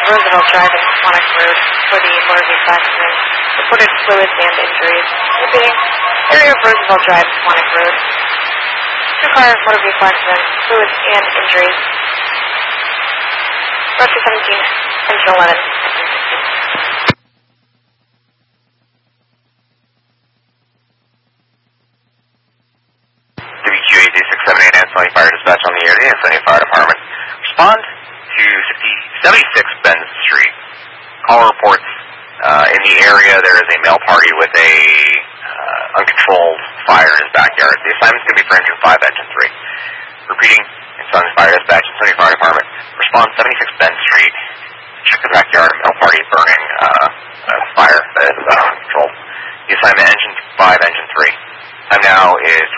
Roosevelt Drive and Quantic Road for the motor vehicle accident. Reported fluids and injuries. Repeating, area of Roosevelt Drive, Quantic Road. 2-car motor vehicle accident, fluids and injuries. Route 217, engine 11, engine 16. WQAZ 678 Anthony Fire Dispatch on the air, the Anthony Fire Department. Respond to 76 Benz Street. Call reports in the area there is a male party with a uncontrolled fire in his backyard. The assignment's going to be for engine 5, engine 3. Repeating, Anthony Fire Dispatch, Anthony Fire Department. Respond 76 Benz Street. Check the backyard, a male party burning fire that is uncontrolled. The assignment engine 5, engine 3. Time now is